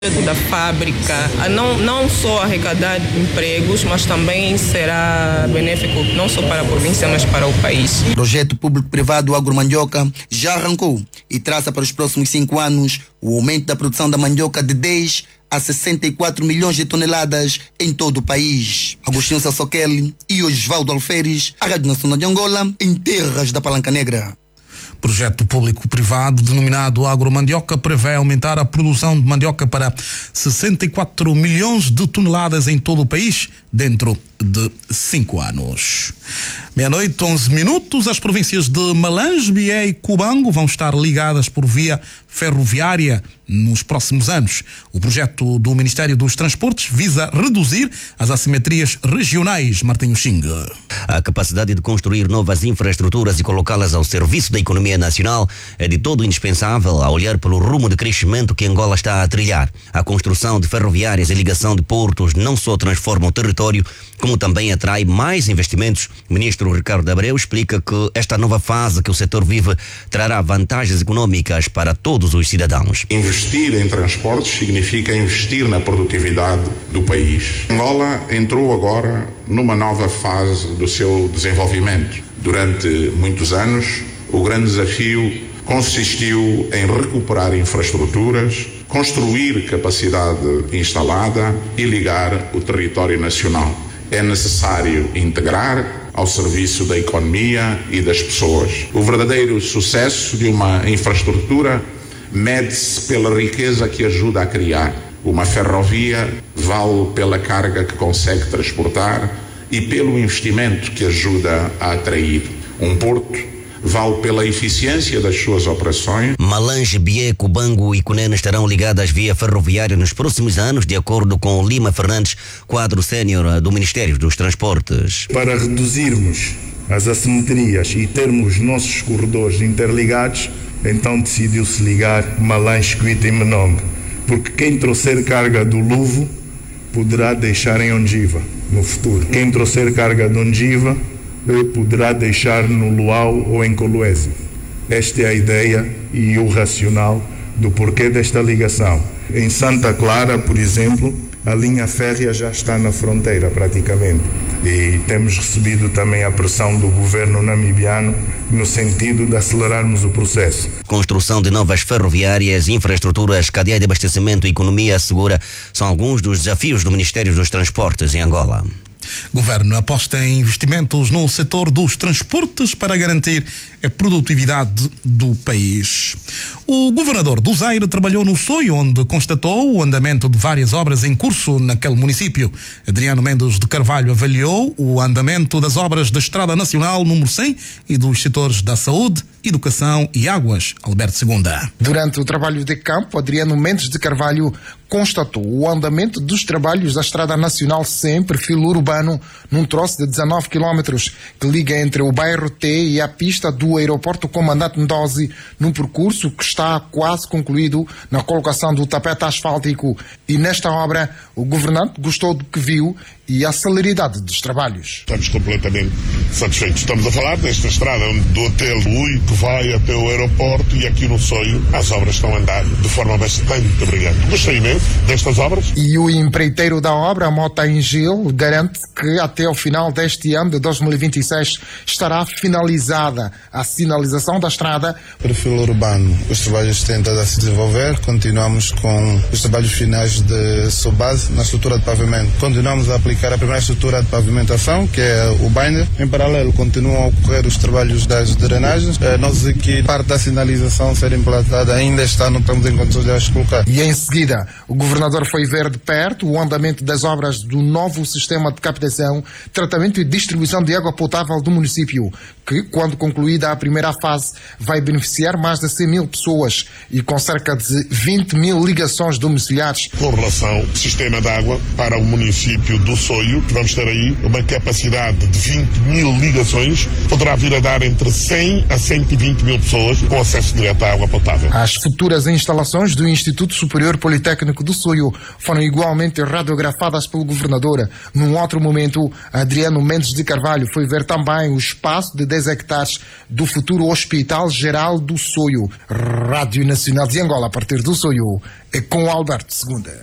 da fábrica, não só arrecadar empregos, mas também será benéfico não só para a província, mas para o país. O projeto público-privado Agromandioca já arrancou e traça para os próximos 5 anos o aumento da produção da mandioca de 10 a 64 milhões de toneladas em todo o país. Agostinho Sassoqueli e Osvaldo Alferes, a Rádio Nacional de Angola, em terras da Palanca Negra. Projeto público-privado denominado Agromandioca prevê aumentar a produção de mandioca para 64 milhões de toneladas em todo o país dentro de 5 anos. 12:11. As províncias de Malange, Bié e Cubango vão estar ligadas por via ferroviária nos próximos anos. O projeto do Ministério dos Transportes visa reduzir as assimetrias regionais. Martinho Xing. A capacidade de construir novas infraestruturas e colocá-las ao serviço da economia nacional é de todo indispensável a olhar pelo rumo de crescimento que Angola está a trilhar. A construção de ferroviárias e ligação de portos não só transforma o território, como também atrai mais investimentos. O ministro Ricardo Abreu explica que esta nova fase que o setor vive trará vantagens econômicas para todos os cidadãos. Investir em transportes significa investir na produtividade do país. Angola entrou agora numa nova fase do seu desenvolvimento. Durante muitos anos, o grande desafio consistiu em recuperar infraestruturas, construir capacidade instalada e ligar o território nacional. É necessário integrar ao serviço da economia e das pessoas. O verdadeiro sucesso de uma infraestrutura mede-se pela riqueza que ajuda a criar. Uma ferrovia vale pela carga que consegue transportar e pelo investimento que ajuda a atrair. Um porto vale pela eficiência das suas operações. Malange, Bié, Cubango e Cunene estarão ligadas via ferroviária nos próximos anos, de acordo com Lima Fernandes, quadro sénior do Ministério dos Transportes. Para reduzirmos as assimetrias e termos nossos corredores interligados, então decidiu-se ligar Malange, Cuita e Menongue, porque quem trouxer carga do Luvo poderá deixar em Ondiva no futuro. Quem trouxer carga de Ondiva poderá deixar no Luau ou em Coloésio. Esta é a ideia e o racional do porquê desta ligação. Em Santa Clara, por exemplo, a linha férrea já está na fronteira praticamente e temos recebido também a pressão do governo namibiano no sentido de acelerarmos o processo. Construção de novas ferroviárias, infraestruturas, cadeia de abastecimento e economia segura são alguns dos desafios do Ministério dos Transportes em Angola. Governo aposta em investimentos no setor dos transportes para garantir a produtividade do país. O governador do Zaire trabalhou no Soio, onde constatou o andamento de várias obras em curso naquele município. Adriano Mendes de Carvalho avaliou o andamento das obras da Estrada Nacional número 100 e dos setores da saúde, educação e águas. Alberto Segunda. Durante o trabalho de campo, Adriano Mendes de Carvalho constatou o andamento dos trabalhos da Estrada Nacional 100, perfil urbano, num troço de 19 km, que liga entre o bairro T e a pista do aeroporto Comandante Ndose, num percurso que está quase concluído na colocação do tapete asfáltico. E nesta obra, o governante gostou do que viu e a celeridade dos trabalhos. Estamos completamente satisfeitos. Estamos a falar desta estrada do Hotel Lui, que vai até o aeroporto, e aqui no Soio as obras estão a andar de forma bastante brilhante. Gostei imenso destas obras. E o empreiteiro da obra, a Mota Engil, garante que até ao final deste ano de 2026 estará finalizada a sinalização da estrada. Perfil urbano, os trabalhos têm estado a se desenvolver, continuamos com os trabalhos finais de subbase na estrutura de pavimento. Continuamos a aplicar a primeira estrutura de pavimentação, que é o binder. Em paralelo, continuam a ocorrer os trabalhos das drenagens. Nós aqui, parte da sinalização ser implantada ainda este ano, estamos em condições de as colocar. E em seguida, o governador foi ver de perto o andamento das obras do novo sistema de captação, tratamento e distribuição de água potável do município, que, quando concluída a primeira fase, vai beneficiar mais de 100 mil pessoas e com cerca de 20 mil ligações domiciliares. Com relação ao sistema de água para o município do Soio, vamos ter aí uma capacidade de 20 mil ligações, poderá vir a dar entre 100 a 120 mil pessoas com acesso direto à água potável. As futuras instalações do Instituto Superior Politécnico do Soio foram igualmente radiografadas pelo governador num outro momento, Adriano Mendes de Carvalho foi ver também o espaço de 10 hectares do futuro Hospital Geral do Soio. Rádio Nacional de Angola, a partir do Soio, é com Alberto Segunda.